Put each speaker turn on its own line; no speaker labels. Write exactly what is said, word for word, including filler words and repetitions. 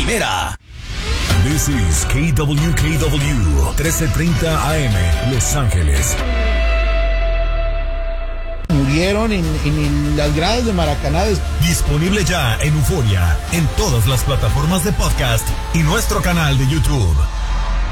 primera.
This is K W K W, trece treinta A M, Los Ángeles.
Murieron en, en las gradas de Maracaná.
Disponible ya en Euforia, en todas las plataformas de podcast y nuestro canal de YouTube.